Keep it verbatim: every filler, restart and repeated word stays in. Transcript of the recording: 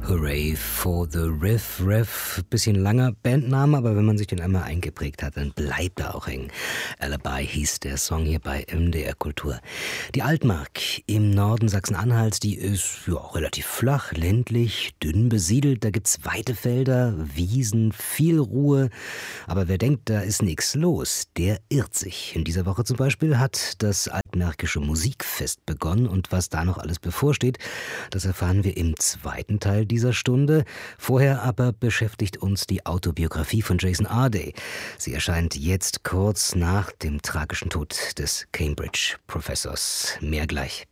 Hooray for the Riff Riff. Bisschen langer Bandname, aber wenn man sich den einmal eingeprägt hat, dann bleibt er auch hängen. Alibi hieß der Song hier bei M D R Kultur. Die Altmark im Norden Sachsen-Anhalts, die ist ja relativ flach, ländlich, dünn besiedelt. Da gibt's weite Felder, Wiesen, viel Ruhe. Aber wer denkt, da ist nichts los, der irrt sich. In dieser Woche zum Beispiel hat das Altmärkische Musikfest begonnen und was da noch alles bevorsteht, das erfahren wir im zweiten Teil dieser Stunde. Vorher aber beschäftigt uns die Autobiografie von Jason Arday. Sie erscheint jetzt kurz nach dem tragischen Tod des Cambridge-Professors. Mehr gleich.